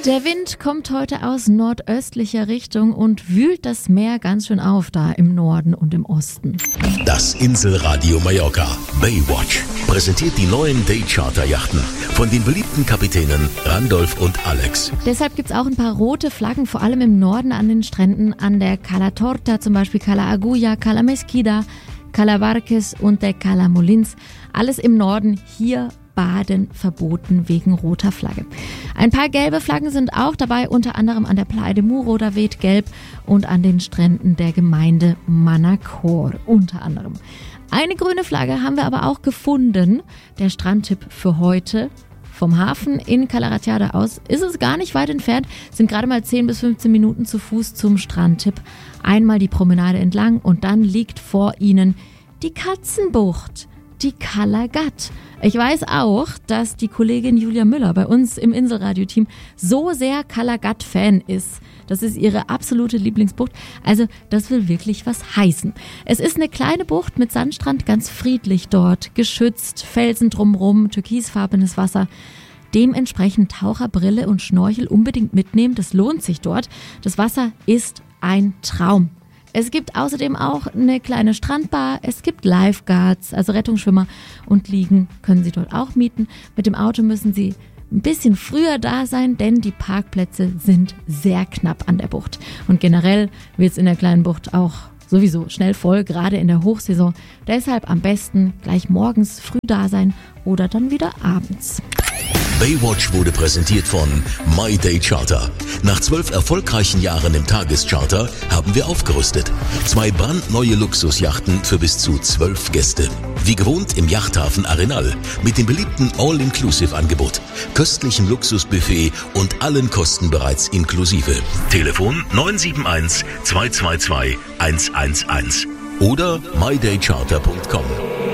Der Wind kommt heute aus nordöstlicher Richtung und wühlt das Meer ganz schön auf, da im Norden und im Osten. Das Inselradio Mallorca Baywatch präsentiert die neuen Day-Charter-Yachten von den beliebten Kapitänen Randolph und Alex. Deshalb gibt's auch ein paar rote Flaggen, vor allem im Norden an den Stränden, an der Cala Torta, zum Beispiel Cala Agulla, Cala Mesquida, Cala Barques und der Cala Molins. Alles im Norden, hier Baden verboten wegen roter Flagge. Ein paar gelbe Flaggen sind auch dabei, unter anderem an der Playa de Muro, da weht gelb, und an den Stränden der Gemeinde Manacor unter anderem. Eine grüne Flagge haben wir aber auch gefunden. Der Strandtipp für heute: vom Hafen in Cala Ratjada aus ist es gar nicht weit entfernt, sind gerade mal 10 bis 15 Minuten zu Fuß zum Strandtipp. Einmal die Promenade entlang und dann liegt vor Ihnen die Katzenbucht, die Cala Gat. Ich weiß auch, dass die Kollegin Julia Müller bei uns im Inselradio-Team so sehr Cala Gat-Fan ist. Das ist ihre absolute Lieblingsbucht. Also das will wirklich was heißen. Es ist eine kleine Bucht mit Sandstrand, ganz friedlich dort, geschützt, Felsen drumrum, türkisfarbenes Wasser. Dementsprechend Taucherbrille und Schnorchel unbedingt mitnehmen, das lohnt sich dort. Das Wasser ist ein Traum. Es gibt außerdem auch eine kleine Strandbar, es gibt Lifeguards, also Rettungsschwimmer, und Liegen können Sie dort auch mieten. Mit dem Auto müssen Sie ein bisschen früher da sein, denn die Parkplätze sind sehr knapp an der Bucht. Und generell wird es in der kleinen Bucht auch sowieso schnell voll, gerade in der Hochsaison. Deshalb am besten gleich morgens früh da sein oder dann wieder abends. Baywatch wurde präsentiert von My Day Charter. Nach 12 erfolgreichen Jahren im Tagescharter haben wir aufgerüstet. 2 brandneue Luxusjachten für bis zu 12 Gäste. Wie gewohnt im Yachthafen Arenal mit dem beliebten All-Inclusive-Angebot, köstlichem Luxusbuffet und allen Kosten bereits inklusive. Telefon 971 222 111 oder mydaycharter.com.